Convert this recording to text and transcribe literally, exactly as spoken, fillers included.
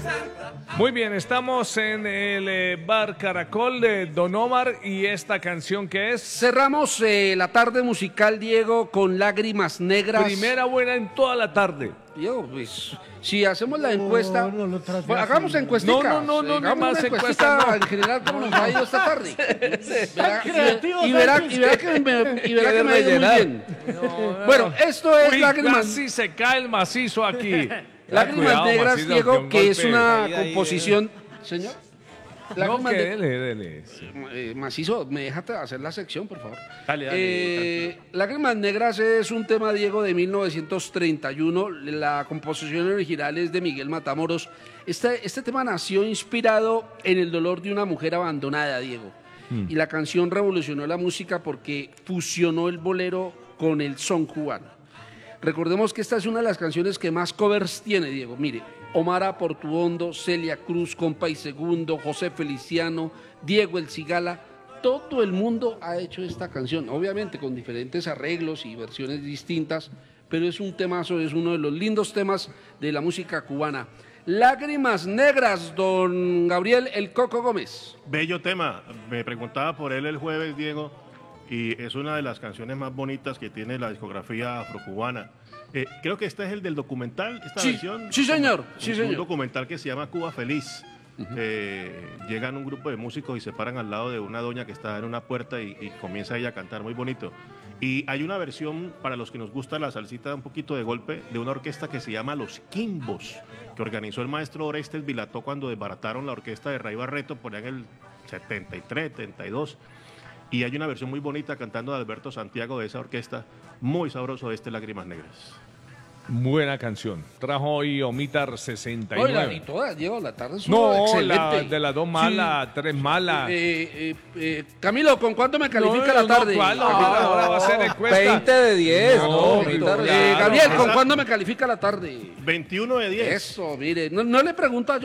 Muy bien, estamos en el eh, Bar Caracol de Don Omar y esta canción que es... Cerramos eh, la tarde musical, Diego, con Lágrimas Negras. Primera buena en toda la tarde. Diego, pues, si hacemos la encuesta, no lo trate bueno, así. hagamos encuestica. No, no, no, no, hagamos no más una encuestas, encuestica no. en general cómo nos ha ido esta tarde. Verá- creativos y, verá, antes y verá que me, y verá que me ha ido muy bien. Bueno, esto es Uy, Lágrimas, casi se cae el macizo aquí. Lágrimas Cuidado, Negras, macizo, Diego, un que es golpe. una Ahí, ahí, composición... Señor. No, Lágrimas que de- dele, dele. Sí. Eh, Macizo, me dejaste hacer la sección, por favor. Dale, dale, Eh, Lágrimas Negras es un tema, Diego, de mil novecientos treinta y uno. La composición original es de Miguel Matamoros. Este, este tema nació inspirado en el dolor de una mujer abandonada, Diego. Mm. Y la canción revolucionó la música porque fusionó el bolero con el son cubano. Recordemos que esta es una de las canciones que más covers tiene, Diego. Mire, Omar Portuondo, Celia Cruz, Compa y Segundo, José Feliciano, Diego El Cigala, todo el mundo ha hecho esta canción, obviamente con diferentes arreglos y versiones distintas, pero es un temazo, es uno de los lindos temas de la música cubana. Lágrimas Negras, don Gabriel El Coco Gómez. Bello tema. Me preguntaba por él el jueves, Diego, y es una de las canciones más bonitas que tiene la discografía afrocubana. Eh, creo que este es el del documental, esta Sí, versión. sí, señor, sí, un, señor. Un documental que se llama Cuba Feliz. Eh, llegan un grupo de músicos y se paran al lado de una doña que está en una puerta y, y comienza ella a cantar, muy bonito. Y hay una versión, para los que nos gusta la salsita un poquito de golpe, de una orquesta que se llama Los Quimbos, que organizó el maestro Orestes Vilató cuando desbarataron la orquesta de Ray Barreto por allá en el setenta y tres, setenta y dos. Y hay una versión muy bonita cantando de Alberto Santiago de esa orquesta, muy sabroso este Lágrimas Negras. Buena canción. Trajo hoy Omitar sesenta y Oiga, y nueve. todas, Diego, la tarde es No, excelente. la, de las dos malas, tres malas. Eh, eh, eh, Camilo, ¿con cuánto me califica No, la no, tarde? ¿cuál? No, Camilo. ahora va a ser encuesta. veinte de diez, No, no, Víctor, Víctor. claro. Eh, Gabriel, ¿con Esa- cuándo me califica la tarde? veintiuno de diez. Eso, mire, no, no le pregunto a